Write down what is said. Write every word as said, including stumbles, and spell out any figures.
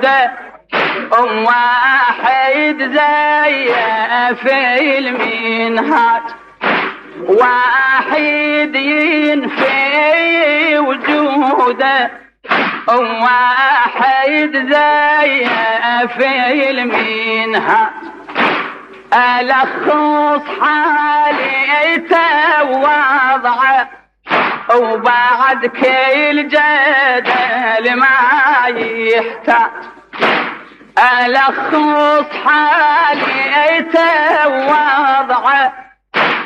وجوده واحد زي في المنهاج واحد ينفي وجوده واحد زي في المنهاج ألخص حاليته ووضعه وبعد كل جدل ما يحتاج ألخص حاليته ووضعه